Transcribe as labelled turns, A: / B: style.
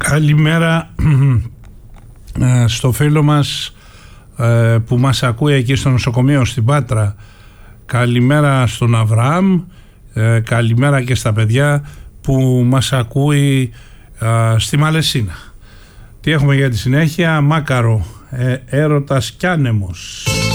A: Καλημέρα στο φίλο μας που μας ακούει εκεί στο νοσοκομείο στην Πάτρα. Καλημέρα στον Αβραάμ. Καλημέρα και στα παιδιά που μας ακούει στη Μαλαισίνα. Τι έχουμε για τη συνέχεια? Μάκαρο, έρωτας κι άνεμος.